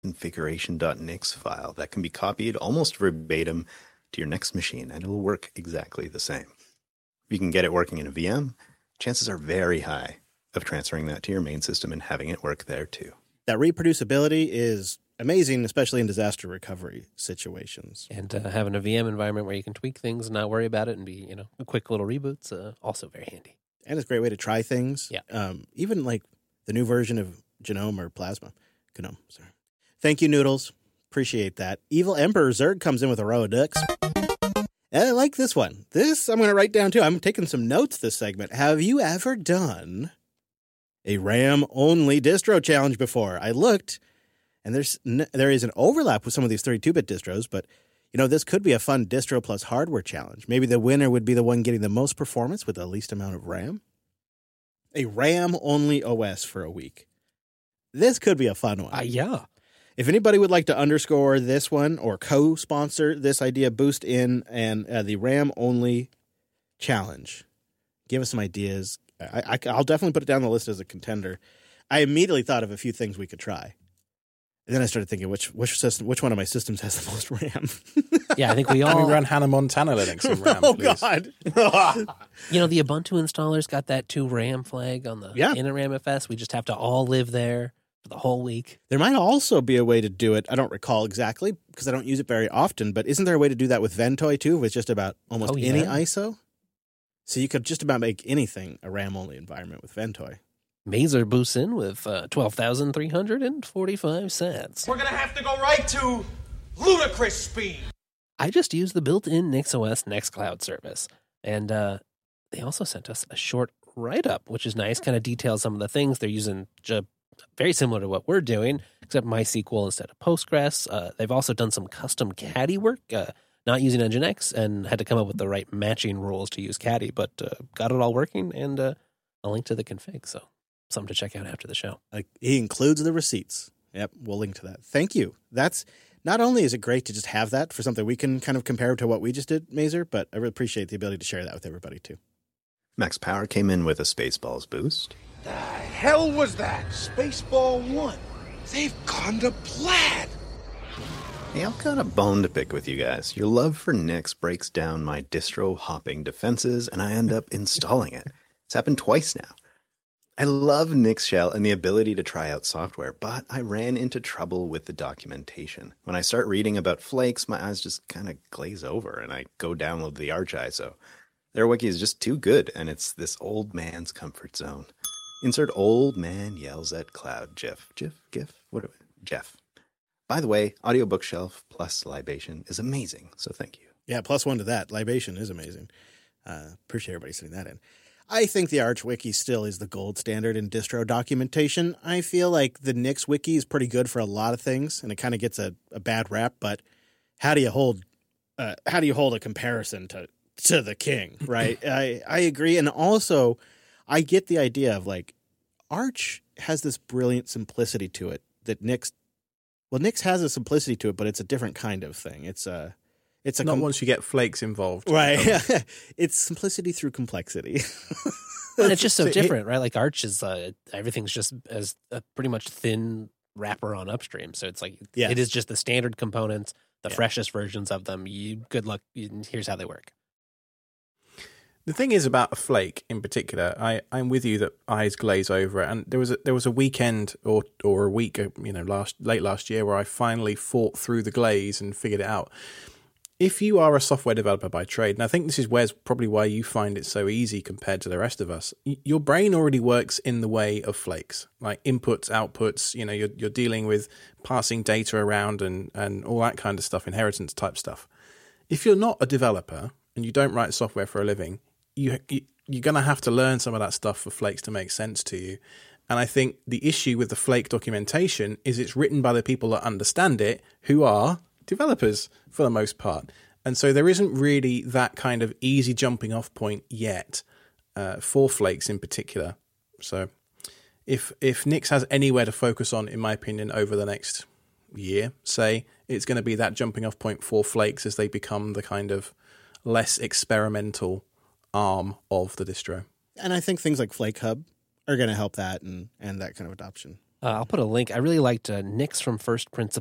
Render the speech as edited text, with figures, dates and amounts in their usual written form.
configuration.nix file that can be copied almost verbatim to your next machine, and it'll work exactly the same. If you can get it working in a VM, chances are very high of transferring that to your main system and having it work there too. That reproducibility is amazing, especially in disaster recovery situations. And having a VM environment where you can tweak things and not worry about it and be, quick little reboots, also very handy. And it's a great way to try things. Yeah. Even like the new version of Genome or Plasma. Gnome, sorry. Thank you, Noodles. Appreciate that. Evil Emperor Zerg comes in with a row of ducks. And I like this one. This I'm going to write down too. I'm taking some notes this segment. Have you ever done a RAM-only distro challenge before? I looked, and there is an overlap with some of these 32-bit distros, but this could be a fun distro plus hardware challenge. Maybe the winner would be the one getting the most performance with the least amount of RAM. A RAM-only OS for a week. This could be a fun one. Yeah. If anybody would like to underscore this one or co-sponsor this idea, boost in and the RAM-only challenge, give us some ideas. I'll definitely put it down the list as a contender. I immediately thought of a few things we could try. And then I started thinking, which one of my systems has the most RAM? Yeah, I think we all... Can we run Hannah Montana Linux in RAM, please? God. the Ubuntu installer's got that 2 RAM flag on the InitRAMFS. We just have to all live there for the whole week. There might also be a way to do it. I don't recall exactly because I don't use it very often, but isn't there a way to do that with Ventoy too, with just about almost any ISO? So you could just about make anything a RAM-only environment with Ventoy. Mazer boosts in with 12,345 sats. We're going to have to go right to ludicrous speed. I just used the built-in NixOS Nextcloud service. And they also sent us a short write-up, which is nice, kind of details some of the things they're using very similar to what we're doing, except MySQL instead of Postgres. They've also done some custom Caddy work, not using Nginx, and had to come up with the right matching rules to use Caddy, but got it all working, and a link to the config, so something to check out after the show. He includes the receipts. Yep, we'll link to that. Thank you. That's not only is it great to just have that for something we can kind of compare to what we just did, Mazer, but I really appreciate the ability to share that with everybody too. Max Power came in with a Spaceballs boost. The hell was that? Spaceball 1. They've gone to Plaid. Hey, I've got a bone to pick with you guys. Your love for Nix breaks down my distro hopping defenses, and I end up installing it. It's happened twice now. I love Nix Shell and the ability to try out software, but I ran into trouble with the documentation. When I start reading about flakes, my eyes just kind of glaze over, and I go download the Arch ISO. Their wiki is just too good, and it's this old man's comfort zone. Insert old man yells at cloud. Jeff. Jeff. By the way, Audio Bookshelf plus Libation is amazing, so thank you. Yeah, +1 to that. Libation is amazing. Appreciate everybody sending that in. I think the Arch Wiki still is the gold standard in distro documentation. I feel like the Nix Wiki is pretty good for a lot of things, and it kind of gets a bad rap, but how do you hold a comparison to the king, right? I agree, and also I get the idea of like Arch has this brilliant simplicity to it that Nix has a simplicity to it, but it's a different kind of thing. It's not once you get flakes involved, right? It's simplicity through complexity, and it's just so different, right? Like Arch is everything's just as a pretty much thin wrapper on upstream, so it's like it is just the standard components, the freshest versions of them. Good luck. Here's how they work. The thing is about a flake in particular, I'm with you that eyes glaze over it. And there was a weekend or a week, late last year where I finally fought through the glaze and figured it out. If you are a software developer by trade, and I think this is probably why you find it so easy compared to the rest of us, your brain already works in the way of flakes, like inputs, outputs. You're dealing with passing data around and all that kind of stuff, inheritance type stuff. If you're not a developer and you don't write software for a living, you're going to have to learn some of that stuff for flakes to make sense to you. And I think the issue with the flake documentation is it's written by the people that understand it, who are developers for the most part. And so there isn't really that kind of easy jumping off point yet for flakes in particular. So if Nix has anywhere to focus on, in my opinion, over the next year, say, it's going to be that jumping off point for flakes as they become the kind of less experimental arm of the distro. And I think things like Flake Hub are going to help that and that kind of adoption. I'll put a link. I really liked Nix from First Principles.